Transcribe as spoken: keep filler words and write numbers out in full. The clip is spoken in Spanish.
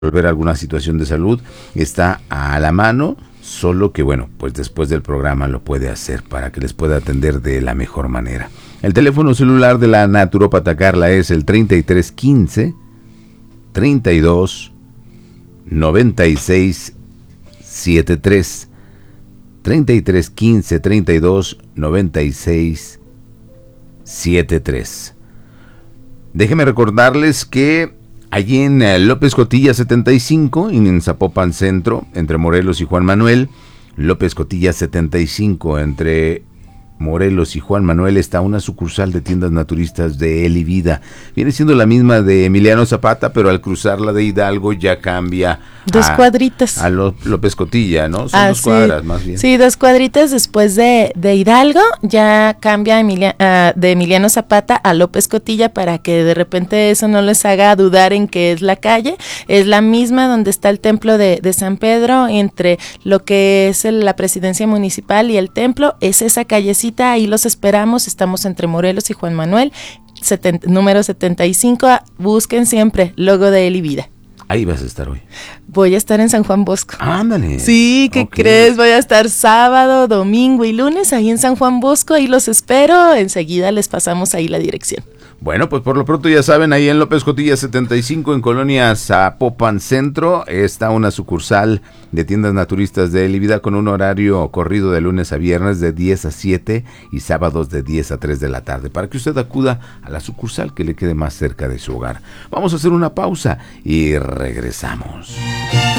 resolver alguna situación de salud, está a la mano, solo que bueno, pues después del programa lo puede hacer para que les pueda atender de la mejor manera. El teléfono celular de la naturópata Carla es el treinta y tres quince, treinta y dos, noventa y seis setenta y tres, treinta y tres quince, treinta y dos, noventa y seis setenta y tres. Déjenme recordarles que allí en López Cotilla setenta y cinco, en Zapopan Centro, entre Morelos y Juan Manuel, López Cotilla setenta y cinco, entre Morelos y Juan Manuel, está una sucursal de tiendas naturistas de Eli Vida. Viene siendo la misma de Emiliano Zapata, pero al cruzarla de Hidalgo ya cambia. Dos a, cuadritas. A López Cotilla, ¿no? Son ah, dos sí. cuadras más bien. Sí, dos cuadritas después de, de Hidalgo, ya cambia Emilia, uh, de Emiliano Zapata a López Cotilla para que de repente eso no les haga dudar en que es la calle. Es la misma donde está el templo de, de San Pedro, entre lo que es el, la presidencia municipal y el templo, es esa callecita. Ahí los esperamos, estamos entre Morelos y Juan Manuel, setenta, número setenta y cinco, busquen siempre, logo de Eli Vida. Ahí vas a estar hoy. Voy a estar en San Juan Bosco. Ándale. Sí, ¿qué okay. crees? Voy a estar sábado, domingo y lunes ahí en San Juan Bosco, ahí los espero, enseguida les pasamos ahí la dirección. Bueno, pues por lo pronto ya saben, ahí en López Cotilla setenta y cinco, en Colonia Zapopan Centro, está una sucursal de tiendas naturistas de Eli Vida con un horario corrido de lunes a viernes de diez a siete y sábados de diez a tres de la tarde, para que usted acuda a la sucursal que le quede más cerca de su hogar. Vamos a hacer una pausa y regresamos.